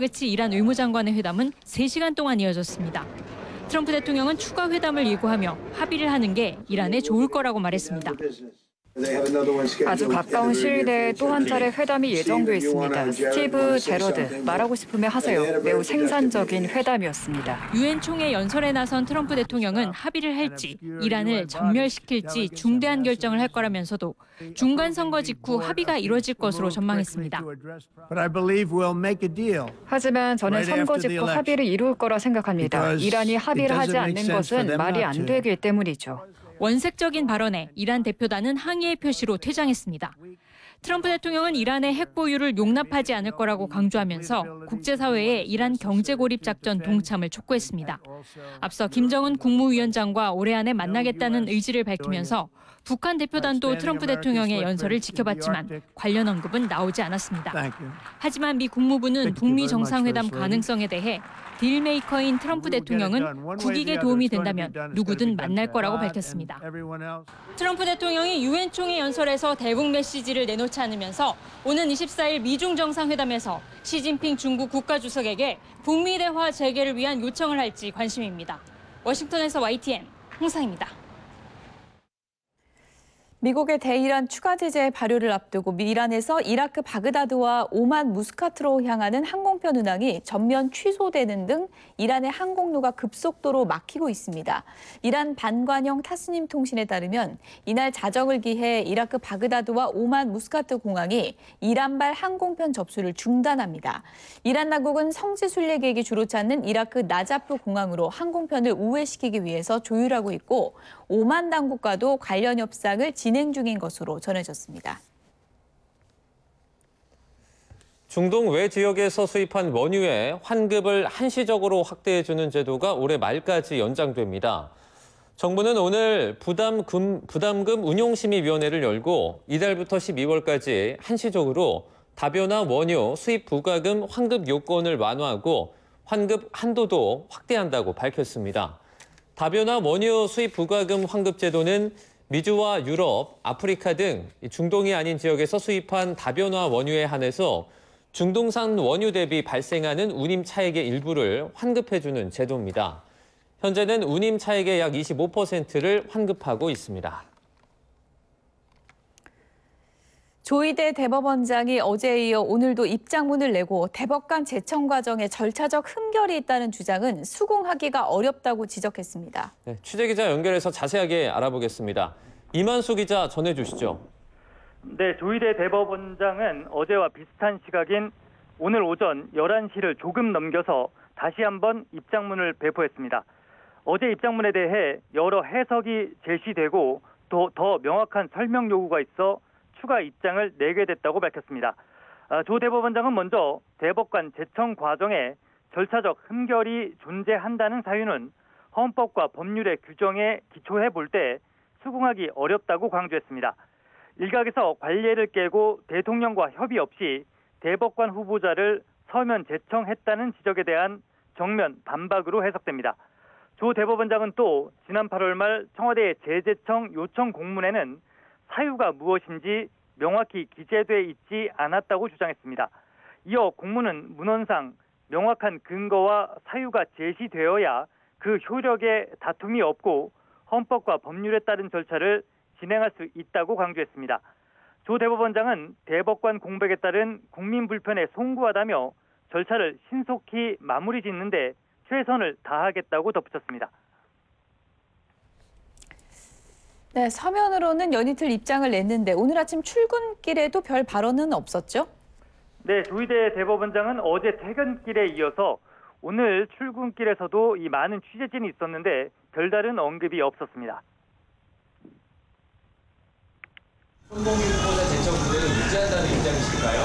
자베치 이란 의무장관의 회담은 3시간 동안 이어졌습니다. 트럼프 대통령은 추가 회담을 예고하며 합의를 하는 게 이란에 좋을 거라고 말했습니다. 아주 가까운 시일 내에 또 한 차례 회담이 예정돼 있습니다. 스티브 제러드, 말하고 싶으면 하세요. 매우 생산적인 회담이었습니다. 유엔 총회 연설에 나선 트럼프 대통령은 합의를 할지 이란을 전멸시킬지 중대한 결정을 할 거라면서도 중간 선거 직후 합의가 이뤄질 것으로 전망했습니다. 하지만 저는 선거 직후 합의를 이룰 거라 생각합니다. 이란이 합의를 하지 않는 것은 말이 안 되기 때문이죠. 원색적인 발언에 이란 대표단은 항의의 표시로 퇴장했습니다. 트럼프 대통령은 이란의 핵 보유를 용납하지 않을 거라고 강조하면서 국제사회에 이란 경제 고립 작전 동참을 촉구했습니다. 앞서 김정은 국무위원장과 올해 안에 만나겠다는 의지를 밝히면서 북한 대표단도 트럼프 대통령의 연설을 지켜봤지만 관련 언급은 나오지 않았습니다. 하지만 미 국무부는 북미 정상회담 가능성에 대해 딜메이커인 트럼프 대통령은 국익에 도움이 된다면 누구든 만날 거라고 밝혔습니다. 트럼프 대통령이 유엔 총회 연설에서 대북 메시지를 내놓지 않으면서 오는 24일 미중 정상회담에서 시진핑 중국 국가주석에게 북미 대화 재개를 위한 요청을 할지 관심입니다. 워싱턴에서 YTN 홍상입니다. 미국의 대이란 추가 제재 발효를 앞두고 이란에서 이라크 바그다드와 오만 무스카트로 향하는 항공편 운항이 전면 취소되는 등 이란의 항공로가 급속도로 막히고 있습니다. 이란 반관영 타스님 통신에 따르면 이날 자정을 기해 이라크 바그다드와 오만 무스카트 공항이 이란발 항공편 접수를 중단합니다. 이란 당국은 성지 순례 계획이 주로 찾는 이라크 나자프 공항으로 항공편을 우회시키기 위해서 조율하고 있고 오만 당국과도 관련 협상을 진행 중인 것으로 전해졌습니다. 중동 외 지역에서 수입한 원유의 환급을 한시적으로 확대해주는 제도가 올해 말까지 연장됩니다. 정부는 오늘 부담금 운용심의위원회를 열고 이달부터 12월까지 한시적으로 다변화 원유 수입 부과금 환급 요건을 완화하고 환급 한도도 확대한다고 밝혔습니다. 다변화 원유 수입 부과금 환급 제도는 미주와 유럽, 아프리카 등 중동이 아닌 지역에서 수입한 다변화 원유에 한해서 중동산 원유 대비 발생하는 운임 차액의 일부를 환급해주는 제도입니다. 현재는 운임 차액의 약 25%를 환급하고 있습니다. 조희대 대법원장이 어제에 이어 오늘도 입장문을 내고 대법관 제청 과정에 절차적 흠결이 있다는 주장은 수긍하기가 어렵다고 지적했습니다. 네, 취재기자 연결해서 자세하게 알아보겠습니다. 이만수 기자 전해주시죠. 네, 조희대 대법원장은 어제와 비슷한 시각인 오늘 오전 11시를 조금 넘겨서 다시 한번 입장문을 배포했습니다. 어제 입장문에 대해 여러 해석이 제시되고 또 더 명확한 설명 요구가 있어 추가 입장을 내게 됐다고 밝혔습니다. 조 대법원장은 먼저 대법관 제청 과정에 절차적 흠결이 존재한다는 사유는 헌법과 법률의 규정에 기초해 볼 때 수긍하기 어렵다고 강조했습니다. 일각에서 관례를 깨고 대통령과 협의 없이 대법관 후보자를 서면 제청했다는 지적에 대한 정면 반박으로 해석됩니다. 조 대법원장은 또 지난 8월 말 청와대의 재제청 요청 공문에는 사유가 무엇인지 명확히 기재돼 있지 않았다고 주장했습니다. 이어 공문은 문헌상 명확한 근거와 사유가 제시되어야 그 효력에 다툼이 없고 헌법과 법률에 따른 절차를 진행할 수 있다고 강조했습니다. 조 대법원장은 대법관 공백에 따른 국민 불편에 송구하다며 절차를 신속히 마무리 짓는 데 최선을 다하겠다고 덧붙였습니다. 네, 서면으로는 연이틀 입장을 냈는데 오늘 아침 출근길에도 별 발언은 없었죠? 네, 조희대 대법원장은 어제 퇴근길에 이어서 오늘 출근길에서도 이 많은 취재진이 있었는데 별다른 언급이 없었습니다. 손봉희 후보자 제청 무대를 유지한다는 입장이실까요?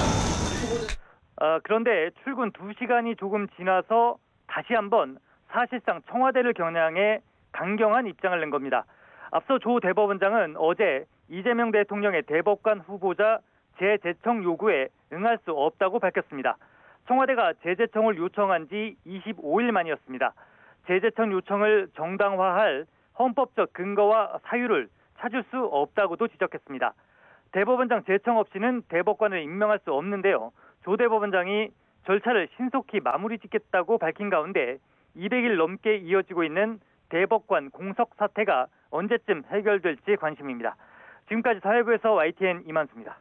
그런데 출근 2시간이 조금 지나서 다시 한번 사실상 청와대를 겨냥해 강경한 입장을 낸 겁니다. 앞서 조 대법원장은 어제 이재명 대통령의 대법관 후보자 재제청 요구에 응할 수 없다고 밝혔습니다. 청와대가 재제청을 요청한 지 25일 만이었습니다. 재제청 요청을 정당화할 헌법적 근거와 사유를 찾을 수 없다고도 지적했습니다. 대법원장 제청 없이는 대법관을 임명할 수 없는데요. 조 대법원장이 절차를 신속히 마무리 짓겠다고 밝힌 가운데 200일 넘게 이어지고 있는 대법관 공석 사태가 언제쯤 해결될지 관심입니다. 지금까지 사회부에서 YTN 이만수입니다.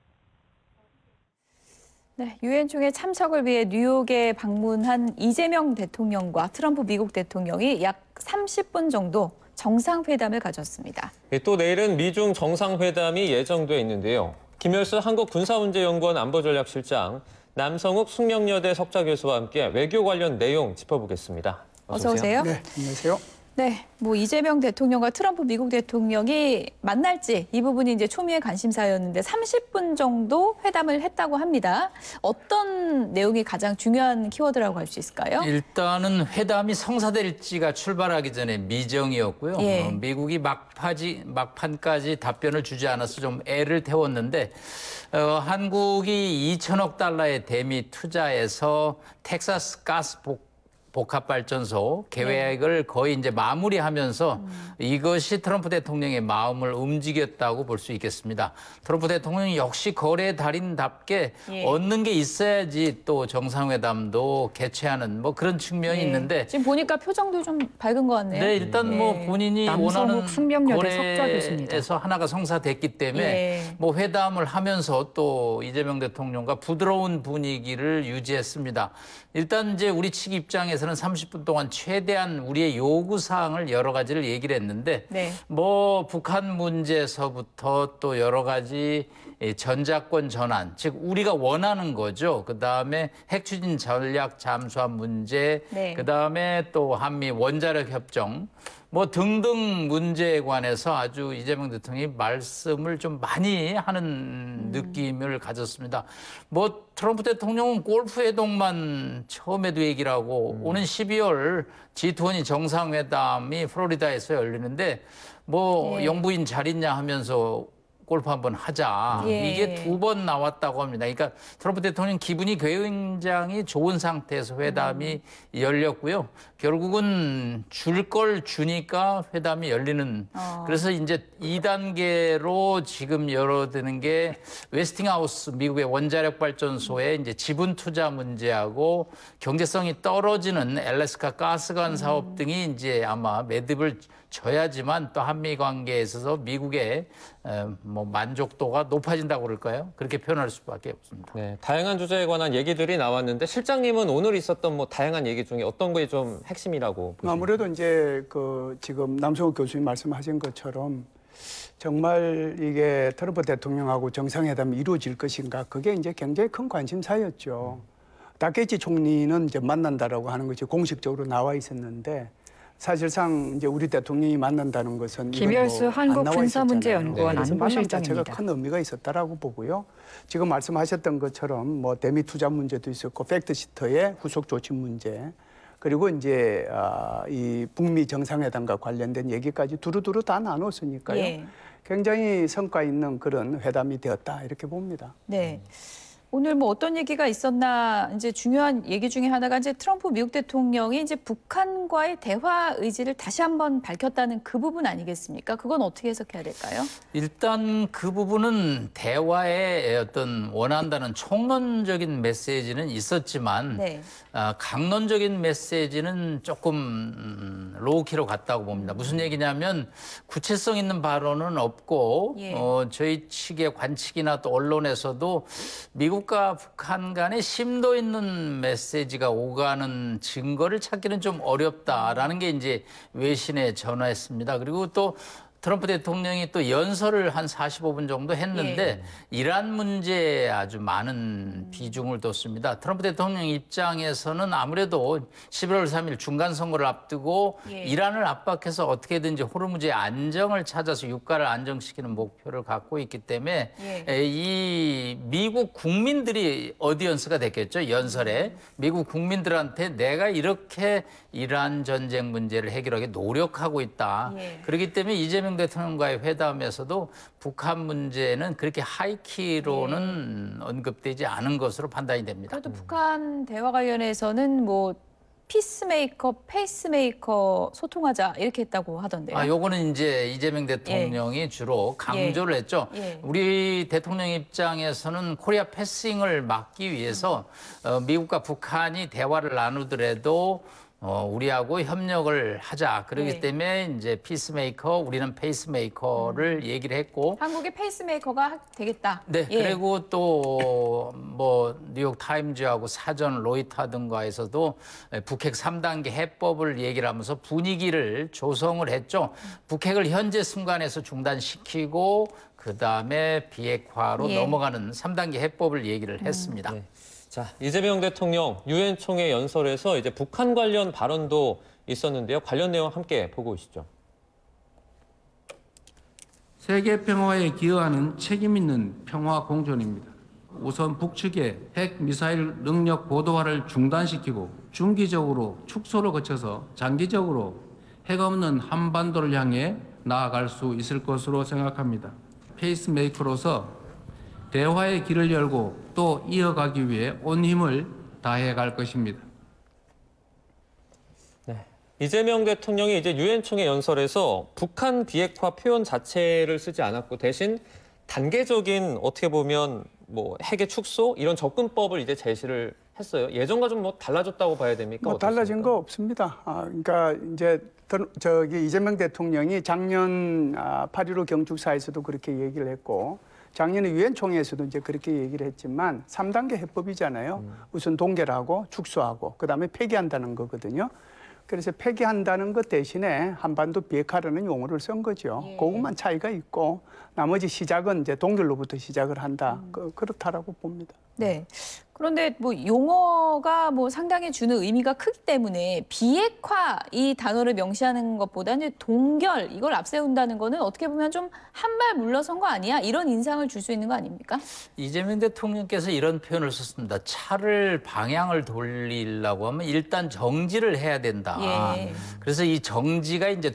네, 유엔 총회 참석을 위해 뉴욕에 방문한 이재명 대통령과 트럼프 미국 대통령이 약 30분 정도 정상회담을 가졌습니다. 또 내일은 미중 정상회담이 예정돼 있는데요. 김열수 한국군사문제연구원 안보전략실장, 남성욱 숙명여대 석좌 교수와 함께 외교 관련 내용 짚어보겠습니다. 어서 오세요. 네, 안녕하세요. 네, 뭐 이재명 대통령과 트럼프 미국 대통령이 만날지 이 부분이 이제 초미의 관심사였는데 30분 정도 회담을 했다고 합니다. 어떤 내용이 가장 중요한 키워드라고 할 수 있을까요? 일단은 회담이 성사될지가 출발하기 전에 미정이었고요. 예. 미국이 막판까지 답변을 주지 않아서 좀 애를 태웠는데 한국이 2천억 달러의 대미 투자해서 텍사스 가스 복합발전소 계획을 거의 이제 마무리하면서 이것이 트럼프 대통령의 마음을 움직였다고 볼 수 있겠습니다. 트럼프 대통령이 역시 거래 달인답게 예. 얻는 게 있어야지 또 정상회담도 개최하는 뭐 그런 측면이 네. 있는데 지금 보니까 표정도 좀 밝은 것 같네요. 네, 일단 뭐 예. 본인이 남성욱 원하는 숙명여대 석좌 교수입니다. 거래에서 하나가 성사됐기 때문에 예. 뭐 회담을 하면서 또 이재명 대통령과 부드러운 분위기를 유지했습니다. 일단 이제 우리 측 입장에서는 30분 동안 최대한 우리의 요구 사항을 여러 가지를 얘기를 했는데 네. 뭐 북한 문제서부터 또 여러 가지 전자권 전환, 즉 우리가 원하는 거죠. 그다음에 핵추진 전략 잠수함 문제, 네. 그다음에 또 한미 원자력 협정 뭐 등등 문제에 관해서 아주 이재명 대통령이 말씀을 좀 많이 하는 느낌을 가졌습니다. 뭐 트럼프 대통령은 골프 회동만 처음에도 얘기를 하고 오는 12월 G20 정상회담이 플로리다에서 열리는데 뭐 예. 영부인 잘 있냐 하면서 골프 한번 하자. 예. 이게 2번 나왔다고 합니다. 그러니까 트럼프 대통령 기분이 굉장히 좋은 상태에서 회담이 열렸고요. 결국은 줄 걸 주니까 회담이 열리는. 그래서 이제 2단계로 지금 열어드는 게 웨스팅하우스 미국의 원자력 발전소의 이제 지분 투자 문제하고 경제성이 떨어지는 알래스카 가스관 사업 등이 이제 아마 매듭을 져야지만 또 한미 관계에 있어서 미국의 뭐 만족도가 높아진다고 그럴까요? 그렇게 표현할 수밖에 없습니다. 네, 다양한 주제에 관한 얘기들이 나왔는데 실장님은 오늘 있었던 뭐 다양한 얘기 중에 어떤 게 좀 핵심이라고 보십니까? 아무래도 이제 지금 남성욱 교수님 말씀하신 것처럼 정말 이게 트럼프 대통령하고 정상회담이 이루어질 것인가 그게 이제 굉장히 큰 관심사였죠. 다케이치 총리는 이제 만난다라고 하는 것이 공식적으로 나와 있었는데 사실상 이제 우리 대통령이 만난다는 것은 김열수 한국군사문제연구원 그래서 만남 자체가 안보실장입니다. 큰 의미가 있었다라고 보고요. 지금 말씀하셨던 것처럼 뭐 대미 투자 문제도 있었고 팩트시터의 후속 조치 문제 그리고 이제 이 북미 정상회담과 관련된 얘기까지 두루두루 다 나눴으니까요. 예. 굉장히 성과 있는 그런 회담이 되었다 이렇게 봅니다. 네. 오늘 뭐 어떤 얘기가 있었나 이제 중요한 얘기 중에 하나가 이제 트럼프 미국 대통령이 이제 북한과의 대화 의지를 다시 한번 밝혔다는 그 부분 아니겠습니까? 그건 어떻게 해석해야 될까요? 일단 그 부분은 대화에 어떤 원한다는 총론적인 메시지는 있었지만 네. 강론적인 메시지는 조금 로우키로 갔다고 봅니다. 무슨 얘기냐면 구체성 있는 발언은 없고 예. 저희 측의 관측이나 또 언론에서도 미국과 북한 간에 심도 있는 메시지가 오가는 증거를 찾기는 좀 어렵다라는 게 이제 외신에 전화했습니다. 그리고 또 트럼프 대통령이 또 연설을 한 45분 정도 했는데 이란 문제에 아주 많은 비중을 뒀습니다. 트럼프 대통령 입장에서는 아무래도 11월 3일 중간선거를 앞두고 이란을 압박해서 어떻게든지 호르무즈의 안정을 찾아서 유가를 안정시키는 목표를 갖고 있기 때문에 이 미국 국민들이 어디언스가 됐겠죠. 연설에. 미국 국민들한테 내가 이렇게 이란 전쟁 문제를 해결하기 노력하고 있다. 그렇기 때문에 이재명 대통령과의 회담에서도 북한 문제는 그렇게 하이키로는 언급되지 않은 것으로 판단이 됩니다. 그래도 북한 대화 관련해서는 뭐 피스메이커, 페이스메이커 소통하자 이렇게 했다고 하던데요. 요거는 이제 이재명 대통령이 주로 강조를 했죠. 우리 대통령 입장에서는 코리아 패싱을 막기 위해서 미국과 북한이 대화를 나누더라도 우리하고 협력을 하자. 그렇기 때문에 이제 피스메이커, 우리는 페이스메이커를 얘기를 했고. 한국의 페이스메이커가 되겠다. 네. 그리고 또 뭐 뉴욕 타임즈하고 사전 로이터 등과에서도 북핵 3단계 해법을 얘기를 하면서 분위기를 조성을 했죠. 북핵을 현재 순간에서 중단시키고 그다음에 비핵화로 넘어가는 3단계 해법을 얘기를 했습니다. 자, 이재명 대통령 유엔 총회 연설에서 이제 북한 관련 발언도 있었는데요. 관련 내용 함께 보고 오시죠. 세계 평화에 기여하는 책임 있는 평화 공존입니다. 우선 북측의 핵 미사일 능력 고도화를 중단시키고 중기적으로 축소를 거쳐서 장기적으로 핵 없는 한반도를 향해 나아갈 수 있을 것으로 생각합니다. 페이스메이커로서 대화의 길을 열고 또 이어가기 위해 온 힘을 다해 갈 것입니다. 이재명 대통령이 이제 유엔 총회 연설에서 북한 비핵화 표현 자체를 쓰지 않았고 대신 단계적인 어떻게 보면 뭐 핵의 축소 이런 접근법을 이제 제시를 했어요. 예전과 좀 뭐 달라졌다고 봐야 됩니까? 뭐 달라진 거 없습니다. 그러니까 이제 이재명 대통령이 작년 8.15 경축사에서도 그렇게 얘기를 했고 작년에 유엔 총회에서도 이제 그렇게 얘기를 했지만 3단계 해법이잖아요. 우선 동결하고 축소하고 그다음에 폐기한다는 거거든요. 그래서 폐기한다는 것 대신에 한반도 비핵화라는 용어를 쓴 거죠. 그것만 차이가 있고 나머지 시작은 이제 동결로부터 시작을 한다. 그렇다라고 봅니다. 네. 그런데 뭐 용어가 뭐 상당히 주는 의미가 크기 때문에 비핵화 이 단어를 명시하는 것보다는 동결 이걸 앞세운다는 거는 어떻게 보면 좀 한 발 물러선 거 아니야? 이런 인상을 줄 수 있는 거 아닙니까? 이재명 대통령께서 이런 표현을 썼습니다. 차를 방향을 돌리려고 하면 일단 정지를 해야 된다. 그래서 이 정지가 이제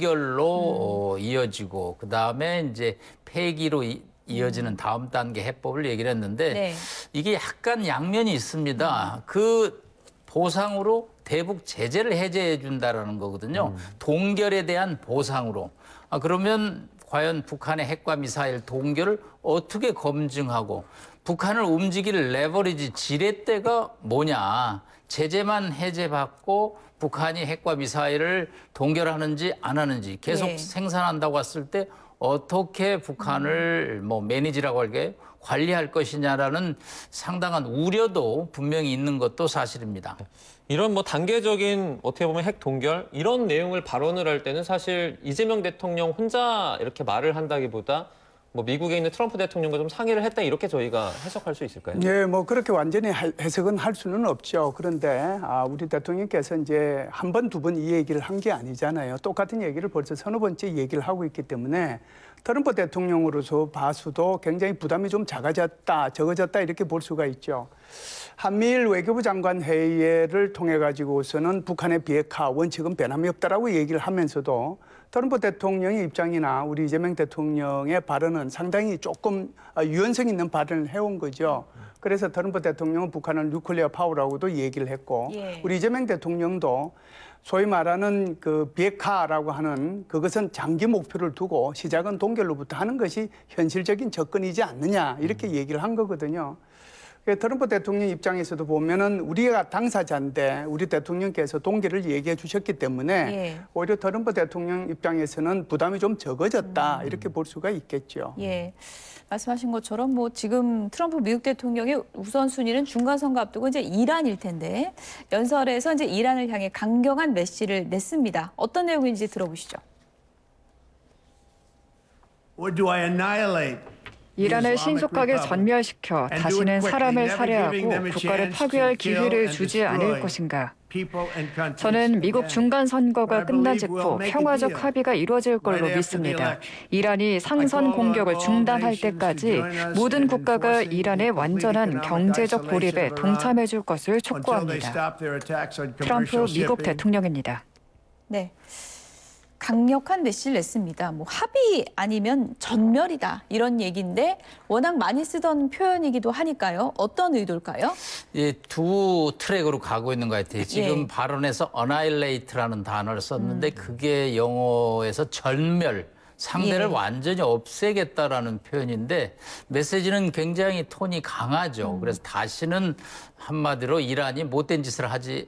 동결로 이어지고 그다음에 이제 폐기로 이어지는 다음 단계 해법을 얘기를 했는데 이게 약간 양면이 있습니다. 그 보상으로 대북 제재를 해제해 준다라는 거거든요. 동결에 대한 보상으로. 그러면 과연 북한의 핵과 미사일 동결을 어떻게 검증하고 북한을 움직일 레버리지 지렛대가 뭐냐. 제재만 해제받고 북한이 핵과 미사일을 동결하는지 안 하는지 계속 생산한다고 했을 때 어떻게 북한을 뭐 매니지라고 할까요? 관리할 것이냐라는 상당한 우려도 분명히 있는 것도 사실입니다. 이런 뭐 단계적인 어떻게 보면 핵 동결 이런 내용을 발언을 할 때는 사실 이재명 대통령 혼자 이렇게 말을 한다기보다 뭐 미국에 있는 트럼프 대통령과 좀 상의를 했다 이렇게 저희가 해석할 수 있을까요? 네, 뭐 그렇게 완전히 해석은 할 수는 없죠. 그런데 우리 대통령께서 이제 한 번, 두 번 이 얘기를 한 게 아니잖아요. 똑같은 얘기를 벌써 서너 번째 얘기를 하고 있기 때문에 트럼프 대통령으로서 봐서도 굉장히 부담이 좀 적어졌다 이렇게 볼 수가 있죠. 한미일 외교부 장관 회의를 통해 가지고서는 북한의 비핵화 원칙은 변함이 없다라고 얘기를 하면서도 트럼프 대통령의 입장이나 우리 이재명 대통령의 발언은 상당히 조금 유연성 있는 발언을 해온 거죠. 그래서 트럼프 대통령은 북한을 뉴클리어 파워라고도 얘기를 했고 우리 이재명 대통령도 소위 말하는 그 비핵화라고 하는 그것은 장기 목표를 두고 시작은 동결로부터 하는 것이 현실적인 접근이지 않느냐 이렇게 얘기를 한 거거든요. 트럼프 대통령 입장에서도 보면은 우리가 당사자인데 우리 대통령께서 동결을 얘기해 주셨기 때문에 오히려 트럼프 대통령 입장에서는 부담이 좀 적어졌다 이렇게 볼 수가 있겠죠. 말씀하신 것처럼 뭐 지금 트럼프 미국 대통령의 우선순위는 중간선거 앞두고 이제 이란일 텐데 연설에서 이제 이란을 향해 강경한 메시지를 냈습니다. 어떤 내용인지 들어보시죠. Or do I annihilate 이란을 신속하게 전멸시켜 다시는 사람을 살해하고 국가를 파괴할 기회를 주지 않을 것인가? 저는 미국 중간선거가 끝난 직후 평화적 합의가 이루어질 걸로 믿습니다. 이란이 상선 공격을 중단할 때까지 모든 국가가 이란의 완전한 경제적 고립에 동참해 줄 것을 촉구합니다. 트럼프 미국 대통령입니다. 네. 강력한 메시지를 냈습니다. 뭐 합의 아니면 전멸이다 이런 얘기인데 워낙 많이 쓰던 표현이기도 하니까요. 어떤 의도일까요? 이 두 트랙으로 가고 있는 것 같아요. 지금 예. 발언에서 annihilate라는 단어를 썼는데 그게 영어에서 전멸, 상대를 예. 완전히 없애겠다라는 표현인데 메시지는 굉장히 톤이 강하죠. 그래서 다시는 한마디로 이란이 못된 짓을 하지